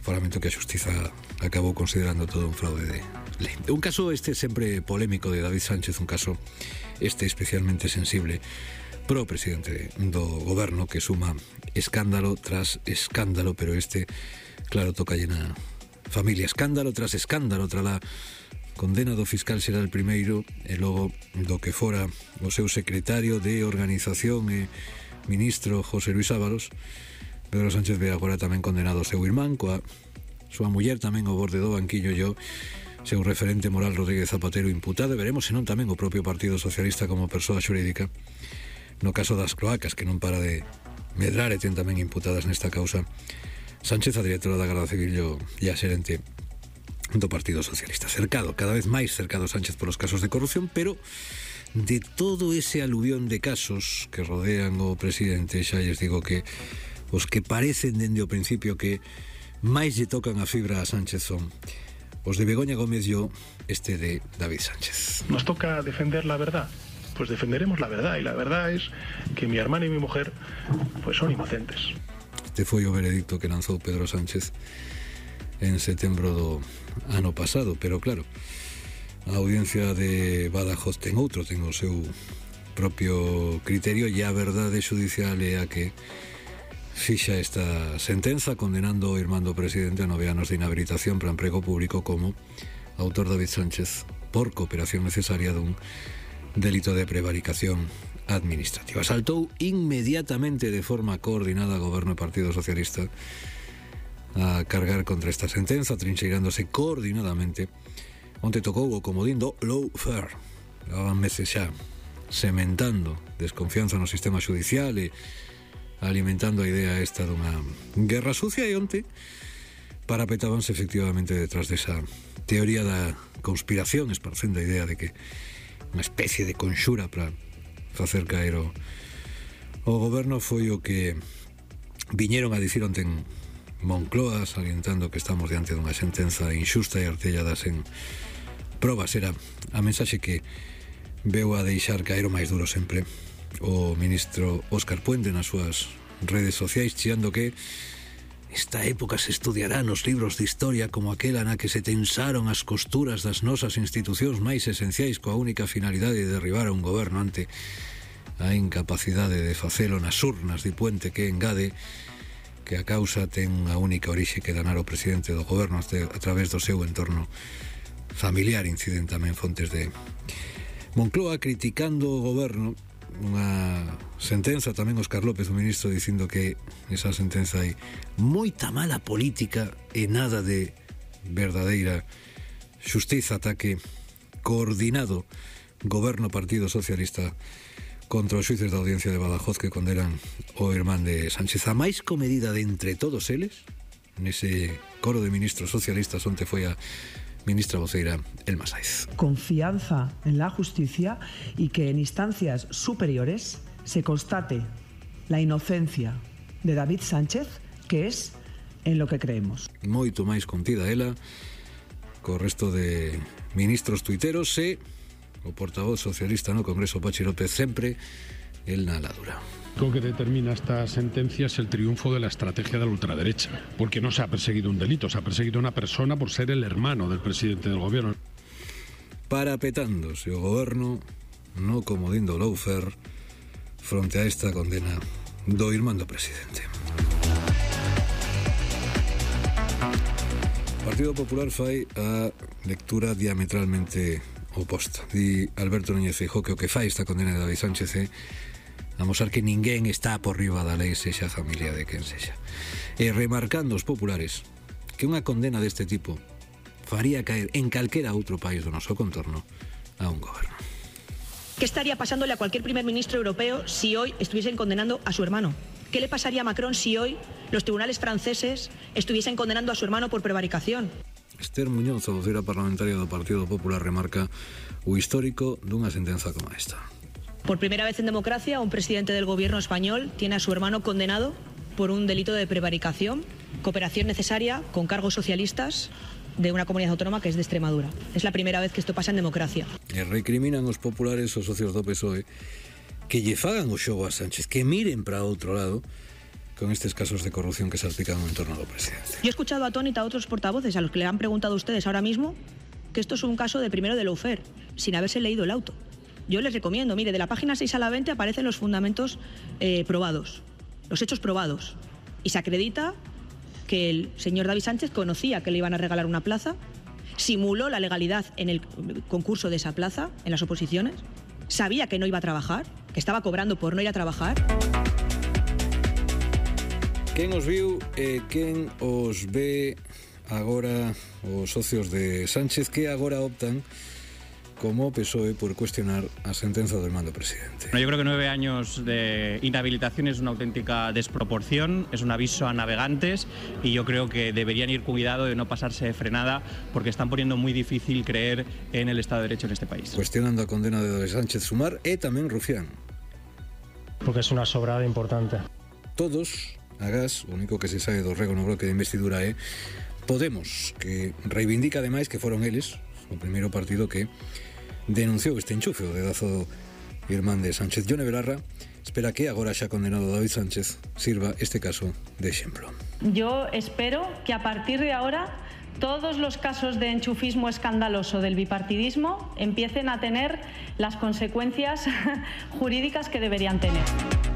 Parlamento que a Xustiza acabou considerando todo un fraude de lei. Un caso sempre polémico de David Sánchez, un caso especialmente sensible pro presidente do goberno, que suma escándalo tras escándalo, pero claro, toca llena familia. Escándalo tras escándalo, tras la condena do fiscal xeral primeiro e logo do que fora o seu secretario de organización e ministro José Luis Ábalos. Pedro Sánchez ve agora tamén condenado o seu irmán, coa súa muller tamén ao borde do banquillo, e o seu referente moral Rodríguez Zapatero imputado, e veremos senón tamén o propio Partido Socialista como persoa xurídica no caso das cloacas, que non para de medrar, e ten tamén imputadas nesta causa Sánchez, a directora da Garda Civil e a xerente do Partido Socialista. Cercado, cada vez máis cercado Sánchez polos casos de corrupción, pero de todo ese aluvión de casos que rodean o presidente, xa lles digo que os que parecen dende o principio que máis lle tocan a fibra a Sánchez son os de Begoña Gómez e de David Sánchez. Nos toca defender la verdad. Pues defenderemos la verdad, y la verdad es que mi hermano y mi mujer pues son inocentes. Este foi o veredicto que lanzou Pedro Sánchez en setembro do ano pasado, pero claro, a audiencia de Badajoz ten o seu propio criterio, e a verdade xudicial é a que fixa esta sentenza condenando o irmán do presidente a 9 anos de inhabilitación para emprego público como autor David Sánchez por cooperación necesaria dun delito de prevaricación administrativa. Saltou inmediatamente de forma coordinada Goberno e Partido Socialista a cargar contra esta sentenza, trincheirándose coordinadamente onde tocou o comodín do lawfare. Levaban meses xa sementando desconfianza no sistema judicial e alimentando a idea esta dunha guerra sucia, e onte parapetábanse efectivamente detrás desa teoría da conspiración, esparcendo a idea de que unha especie de conxura para facer caer o goberno. Foi o que viñeron a dicir onte en Moncloa, salientando que estamos diante dunha sentenza injusta e artelladas en probas. Era a mensaxe que veu a deixar caer o máis duro sempre o ministro Óscar Puente nas súas redes sociais, chiando que esta época se estudiará nos libros de historia como aquela na que se tensaron as costuras das nosas institucións máis esenciais coa única finalidade de derribar a un goberno ante a incapacidade de facelo nas urnas, de Puente, que engade que a causa ten a única orixe que danar o presidente do goberno a través do seu entorno familiar. Inciden tamén fontes de Moncloa criticando o goberno. Unha sentenza tamén Óscar López, o ministro, dicindo que esa sentenza hai moita mala política e nada de verdadeira xustiza. Ataque coordinado Goberno Partido Socialista contra os xuíces da audiencia de Badajoz que condenan o irmán de Sánchez. A máis comedida de entre todos eles, nese coro de ministros socialistas, onde foi a ministra voceira Elma Sáiz. Confianza en la justicia y que en instancias superiores se constate la inocencia de David Sánchez, que es en lo que creemos. Moito máis contida ela co resto de ministros tuiteros e o portavoz socialista no Congreso, Pachi López, sempre el na ladura. Lo que determina esta sentencia es el triunfo de la estrategia de la ultraderecha, porque no se ha perseguido un delito, se ha perseguido a una persona por ser el hermano del presidente del gobierno. Parapetándose o goberno no comodín do lawfare fronte a esta condena do irmán do presidente. O Partido Popular fai a lectura diametralmente oposta. Di Alberto Núñez Feijóo que o que fai esta condena de David Sánchez é amosar que ninguén está por riba da lei, sexa a familia de quen sexa. E remarcando os populares que unha condena deste tipo faría caer en calquera outro país do noso contorno a un goberno. ¿Qué estaría pasándole a cualquier primer ministro europeo si hoy estuviesen condenando a su hermano? ¿Qué le pasaría a Macron si hoy los tribunales franceses estuviesen condenando a su hermano por prevaricación? Esther Muñoz, a vocera parlamentaria do Partido Popular, remarca o histórico dunha sentenza como esta. Por primera vez en democracia, un presidente del gobierno español tiene a su hermano condenado por un delito de prevaricación, cooperación necesaria con cargos socialistas de una comunidad autónoma que es de Extremadura. Es la primera vez que esto pasa en democracia. E recriminan os populares, os socios do PSOE, que lle fagan o xogo a Sánchez, que miren para outro lado con estes casos de corrupción que salpican o entorno do presidente. Yo he escuchado atónita a otros portavoces a los que le han preguntado a ustedes ahora mismo que esto es un caso de primero de lawfare, sin haberse leído el auto. Yo les recomiendo, mire, de la página 6 a la 20 aparecen los fundamentos probados, los hechos probados, y se acredita que el señor David Sánchez conocía que le iban a regalar una plaza, simuló la legalidad en el concurso de esa plaza, en las oposiciones, sabía que no iba a trabajar, que estaba cobrando por no ir a trabajar. Quen os viu e quen os ve agora os socios de Sánchez que agora optan como PSOE por cuestionar a sentenza do irmán do presidente? Yo creo que 9 años de inhabilitación es una auténtica desproporción, es un aviso a navegantes y yo creo que deberían ir cuidado de no pasarse de frenada porque están poniendo muy difícil creer en el Estado de Derecho en este país. Cuestionando a condena de David Sánchez Sumar e tamén Rufián. Porque es una sobrada importante. Todos, agás, o único que se sabe do rego no bloque de investidura é Podemos, que reivindica ademais que foron eles o primeiro partido que denunciou este enchufe o dedazo do irmán de Sánchez. Yone Belarra espera que agora xa condenado David Sánchez sirva este caso de exemplo. Yo espero que a partir de ahora todos los casos de enchufismo escandaloso del bipartidismo empiecen a tener las consecuencias jurídicas que deberían tener.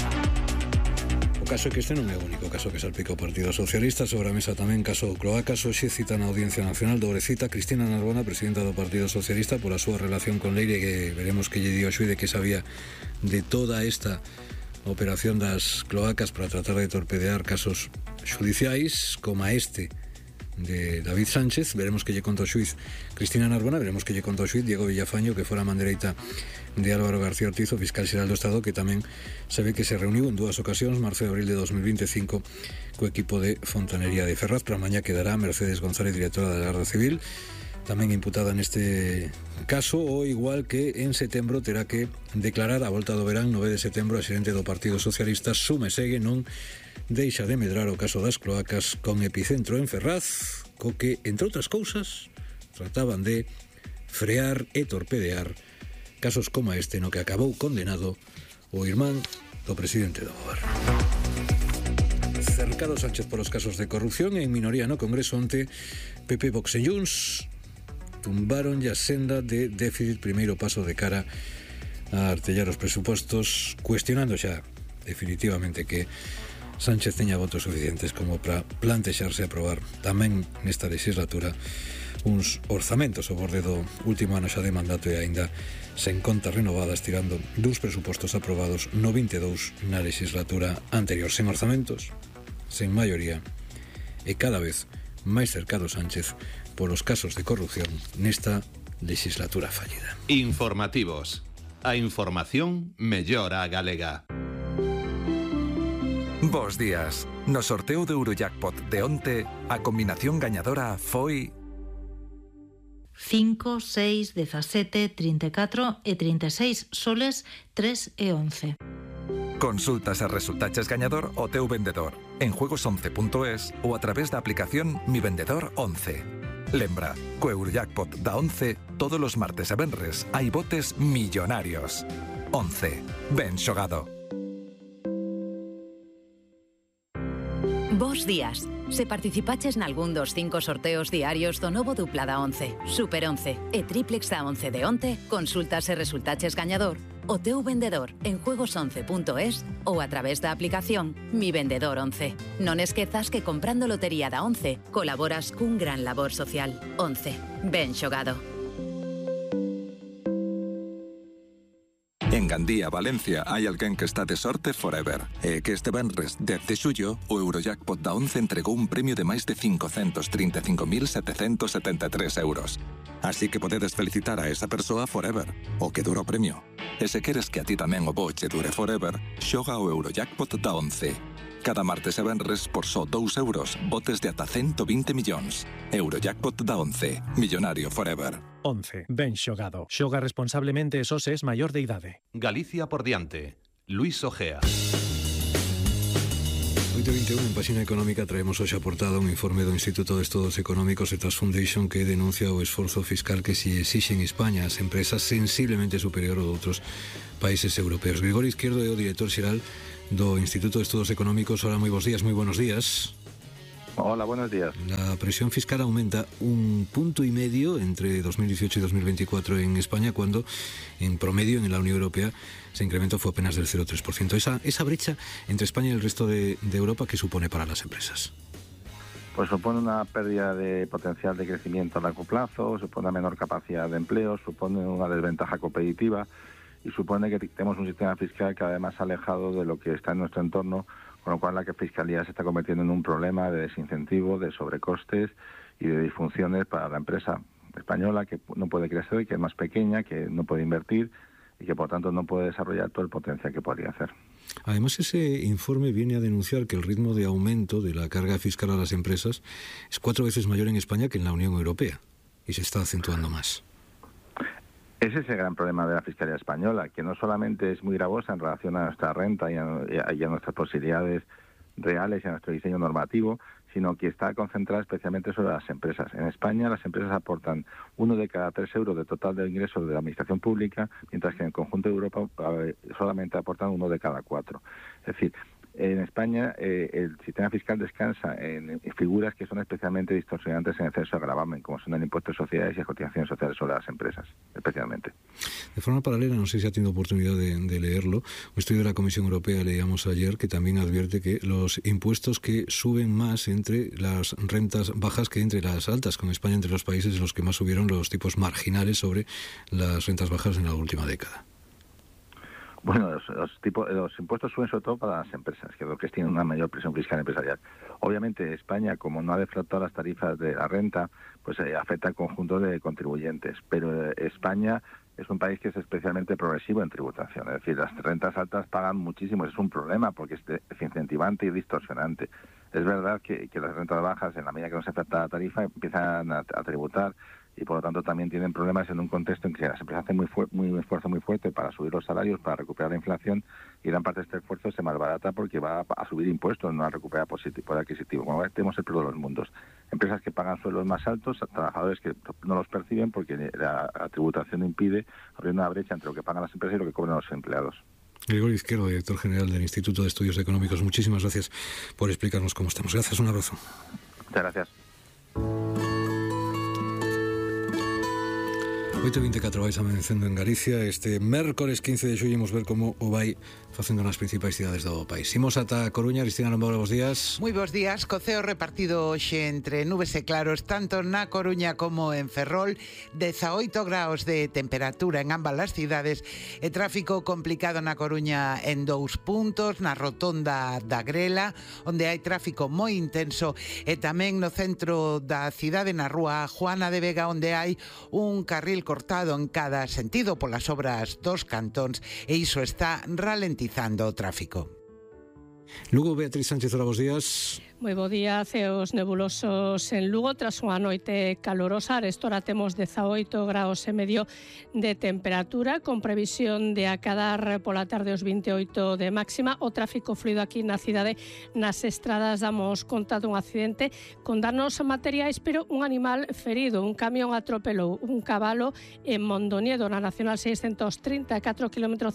O caso é que este non é o único caso que salpica o Partido Socialista. Sobre a mesa tamén caso Cloacas. Hoxe cita na Audiencia Nacional do Obrecita Cristina Narbona, presidenta do Partido Socialista, por a súa relación con Leire, que veremos que lle dio a xuíde que sabía de toda esta operación das cloacas para tratar de torpedear casos judiciais como este de David Sánchez. Veremos que lle conta o xuiz Cristina Narbona, veremos que lle conta o xuiz Diego Villafaño, que fora a man dereita de Álvaro García Ortiz, o fiscal xeral do Estado, que tamén se ve que se reuniu en 2 ocasións, marzo e abril de 2025, co equipo de Fontanería de Ferraz. Para mañá quedará Mercedes González, directora da Garda Civil, tamén imputada neste caso, o igual que en setembro terá que declarar a volta do verán, 9 de setembro, a xerente do Partido Socialista. Sume segue, non deixa de medrar o caso das cloacas, con epicentro en Ferraz, co que, entre outras cousas, trataban de frear e torpedear casos como este no que acabou condenado o irmán do presidente do goberno. Cercado Sánchez polos casos de corrupción e en minoría no Congreso onte, PP, Vox e Junts tumbaron a senda de déficit, primeiro paso de cara a artellar os presupostos, cuestionando xa definitivamente que Sánchez teña votos suficientes como para plantexarse aprobar tamén nesta legislatura uns orzamentos ao borde do último ano xa de mandato e aínda sen contas renovadas, tirando duns presupostos aprobados no 22 na legislatura anterior, sen orzamentos, sen maioría e cada vez máis cercado Sánchez polos casos de corrupción nesta legislatura fallida. Informativos. A información mellora a galega. Bos días. No sorteo de Eurojackpot de onte, a combinación gañadora foi 5, 6, 17, 34 e 36 soles 3 e 11. Consultas a resultaches gañador o teu vendedor en juegos11.es ou a través da aplicación Mi Vendedor 11. Lembra, co Eurojackpot da 11, todos os martes e venres hai botes millonarios. 11. Ben xogado. Bos días. Se participaches nalgún dos 5 sorteos diarios do novo dupla da 11, Super 11 e Triplex da 11 de onte, consultas e resultaches gañador o teu vendedor en juegos11.es ou a través da aplicación Mi Vendedor 11. Non esquezas que comprando lotería da 11 colaboras cun gran labor social. 11. Ben xogado. En Gandía, Valencia, hai alguén que está de sorte forever. E que este venres 10 de xullo, o Eurojackpot da 11 entregou un premio de máis de 535.773 euros. Así que podedes felicitar a esa persoa forever, o que dura o premio. E se queres que a ti tamén o boche dure forever, xoga o Eurojackpot da 11. Cada martes e venres, por só 2 euros, botes de ata 120 millóns. Eurojackpot da 11. Millonario forever. 11. Ben xogado. Xoga responsablemente e só se es maior de idade. Galicia por diante. Luis Ojea. 8:21, en Páxina Económica traemos hoxe a portada un informe do Instituto de Estudos Económicos e Trust Foundation que denuncia o esforzo fiscal que se exixe en España as empresas sensiblemente superior ao de outros países europeos. Gregorio Izquierdo é o director xeral do Instituto de Estudos Económicos. Hola, moi bons días, moi buenos días. Hola, buenos días. La presión fiscal aumenta 1,5 puntos entre 2018 y 2024 en España, cuando en promedio en la Unión Europea ese incremento fue apenas del 0,3%. Esa brecha entre España y el resto de Europa, ¿qué supone para las empresas? Pues supone una pérdida de potencial de crecimiento a largo plazo, supone una menor capacidad de empleo, supone una desventaja competitiva y supone que tenemos un sistema fiscal que además ha alejado de lo que está en nuestro entorno, con lo cual la fiscalía se está convirtiendo en un problema de desincentivo, de sobrecostes y de disfunciones para la empresa española, que no puede crecer, que es más pequeña, que no puede invertir y que por tanto no puede desarrollar todo el potencial que podría hacer. Además, ese informe viene a denunciar que el ritmo de aumento de la carga fiscal a las empresas es 4 veces mayor en España que en la Unión Europea y se está acentuando más. Ese es el gran problema de la fiscalía española, que no solamente es muy gravosa en relación a nuestra renta y a nuestras posibilidades reales y a nuestro diseño normativo, sino que está concentrada especialmente sobre las empresas. En España las empresas aportan 1 de cada 3 euros de total de ingresos de la administración pública, mientras que en el conjunto de Europa solamente aportan 1 de cada 4. Es decir, en España el sistema fiscal descansa en figuras que son especialmente distorsionantes en exceso de gravamen, como son el impuesto de sociedades y las cotizaciones sociales sobre las empresas, especialmente. De forma paralela, no sé si ha tenido oportunidad de leerlo, un estudio de la Comisión Europea leíamos ayer que también advierte que los impuestos que suben más entre las rentas bajas que entre las altas, con España entre los países en los que más subieron los tipos marginales sobre las rentas bajas en la última década. Bueno, los impuestos suben sobre todo para las empresas, que es lo que tienen una mayor presión fiscal empresarial. Obviamente España, como no ha deflactado las tarifas de la renta, pues afecta al conjunto de contribuyentes. Pero España es un país que es especialmente progresivo en tributación. Es decir, las rentas altas pagan muchísimo. Es un problema porque es incentivante y distorsionante. Es verdad que las rentas bajas, en la medida que no se afecta la tarifa, empiezan a tributar y por lo tanto también tienen problemas en un contexto en que las empresas hacen un esfuerzo muy fuerte para subir los salarios, para recuperar la inflación, y gran parte de este esfuerzo se malbarata porque va a subir impuestos, no a recuperar poder adquisitivo. Como tenemos el peor de los mundos. Empresas que pagan sueldos más altos, trabajadores que no los perciben porque la tributación impide abrir una brecha entre lo que pagan las empresas y lo que cobran los empleados. Gregorio Izquierdo, director general del Instituto de Estudios Económicos, muchísimas gracias por explicarnos cómo estamos. Gracias, un abrazo. Muchas gracias. 8:24 vais amanecendo en Galicia. Este mércores 15 de xullo imos ver como o vai facendo nas principais cidades do país. Imos ata Coruña. Cristina Lombora, bons días. Moi bons días. Coceo repartido hoxe entre nubes e claros, tanto na Coruña como en Ferrol. 18 graus de temperatura en ambas as cidades e tráfico complicado na Coruña en 2 puntos, na rotonda da Grela, onde hai tráfico moi intenso, e tamén no centro da cidade, na rúa Juana de Vega, onde hai un carril cortado en cada sentido polas obras dos cantóns, e iso está ralentizando o tráfico. Lugo, Beatriz Sánchez, hola, bons días. Moi bo día, ceos nebulosos en Lugo tras unha noite calorosa. Arestora temos 18 graus e medio de temperatura, con previsión de acadar pola tarde os 28 de máxima. O tráfico fluido aquí na cidade, nas estradas, damos conta dun accidente con danos materiais, pero un animal ferido. Un camión atropelou un cabalo en Mondoñedo, na Nacional 634, km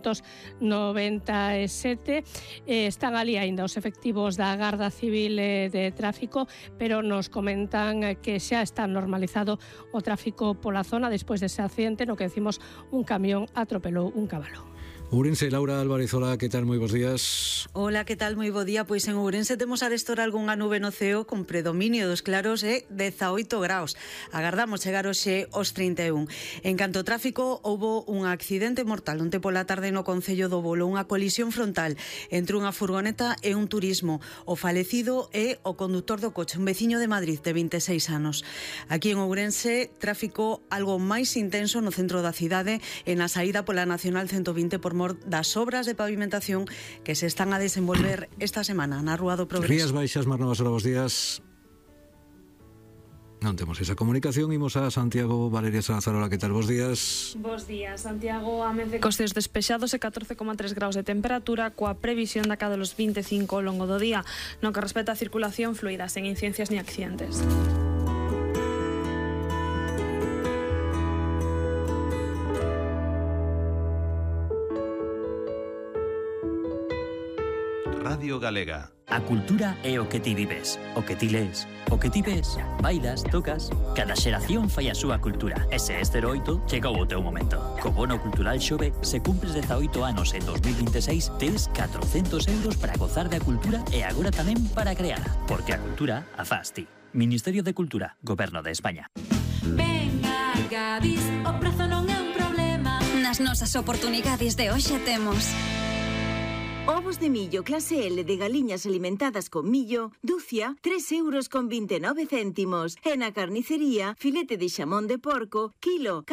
597. Están ali aínda os efectivos da Garda Civil de tráfico, pero nos comentan que xa está normalizado o tráfico pola zona despois dese accidente no que decimos un camión atropelou un cabalo. Ourense, Laura Álvarez, hola, que tal? Moi bons días. Hola, que tal? Moi bo día. Pois en Ourense temos arestora algunha nube no ceo con predominio dos claros e 18 graus. Agardamos chegar hoxe aos 31. En canto ao tráfico, houbo un accidente mortal onte pola tarde no concello do Bolo, unha colisión frontal entre unha furgoneta e un turismo. O falecido é o condutor do coche, un veciño de Madrid de 26 anos. Aquí en Ourense, tráfico algo máis intenso no centro da cidade e na saída pola Nacional 120 por das obras de pavimentación que se están a desenvolver esta semana na Rúa do Progreso. Rías Baixas, Mar Novas, hola, bons días. Non temos esa comunicación. Imos a Santiago. Valeria Salazar, hola, que tal? Bos días. Bos días. Santiago amence cos ceos despexados e 14,3 graus de temperatura, coa previsión de cada los 25 ao longo do día, no que respecta a circulación fluida, sen incidencias ni accidentes. Galega. A cultura é o que ti vives, o que ti lees, o que ti ves, bailas, tocas. Cada xeración fai a súa cultura. E se este 08, chegou o teu momento. Co bono cultural Xove, se cumpres 18 anos en 2026, tes 400 euros para gozar da cultura e agora tamén para crear. Porque a cultura a faz ti. Ministerio de Cultura, Goberno de España. Venga, Gadis, o prezo non é un problema. Nas nosas oportunidades de hoxe temos ovos de millo clase L de galiñas alimentadas con millo, dúcia, 3,29 €. E na carnicería, filete de xamón de porco, kilo,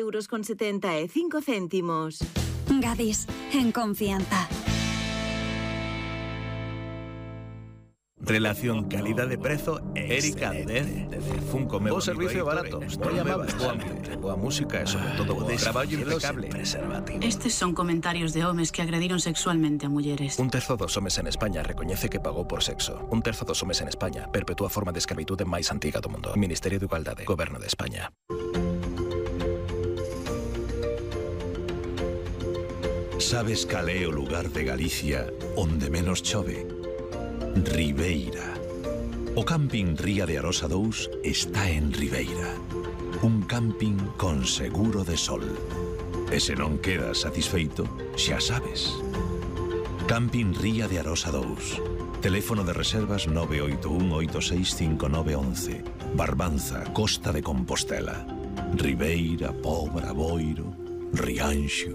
4,75 €. Gadis, en confianza. Relación calidad-de-prezo Erika Dez de Funko. O servicio barato, moi amable, boa música e sobre todo bo traballo impecable. Estes son comentarios de homes que agrediron sexualmente a mulleres. Un terzo dos homes en España recoñece que pagou por sexo. Un terzo dos homes en España perpetúa a forma de escravitude máis antiga do mundo. Ministerio de Igualdade, Goberno de España. Sabes cal é o lugar de Galicia onde menos chove? Ribeira. O camping Ría de Arosa 2 está en Ribeira. Un camping con seguro de sol. E se non quedas satisfeito, xa sabes. Camping Ría de Arosa 2. Teléfono de reservas 981865911. Barbanza, Costa de Compostela. Ribeira, Pobra, Boiro, Rianxo.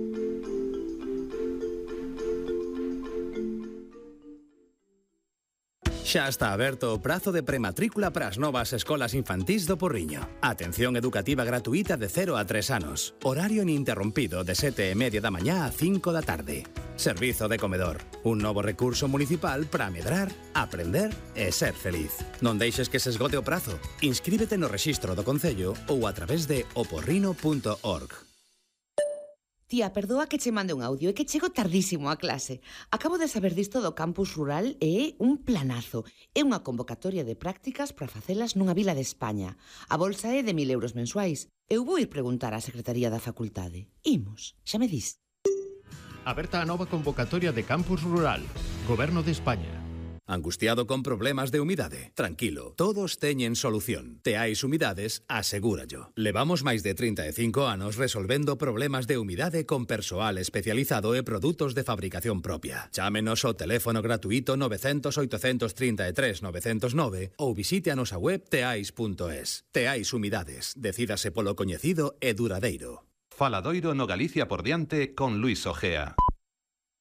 Xa está aberto o prazo de prematrícula para as novas escolas infantís do Porriño. Atención educativa gratuita de 0 a 3 anos. Horario ininterrompido de 7:30 da mañá a 5 da tarde. Servizo de comedor. Un novo recurso municipal para medrar, aprender e ser feliz. Non deixes que se esgote o prazo. Inscríbete no rexistro do Concello ou a través de oporrino.org. Tía, perdoa que che mande un audio, é que chego tardísimo a clase. Acabo de saber disto do campus rural e é un planazo. É unha convocatoria de prácticas para facelas nunha vila de España. A bolsa é de 1.000 euros mensuais. Eu vou ir preguntar á Secretaría da Facultade. Imos, xa me dis. Aberta a nova convocatoria de campus rural. Goberno de España. Angustiado con problemas de humidade? Tranquilo, todos teñen solución. Teais Humidades asegúrallo. Levamos máis de 35 anos resolvendo problemas de humidade con persoal especializado e produtos de fabricación propia. Chámenos ao teléfono gratuito 900 833 909 ou visite a nosa web teais.es. Teais Humidades, decídase polo coñecido e duradeiro. Faladoiro no Galicia por diante con Luis Ojea.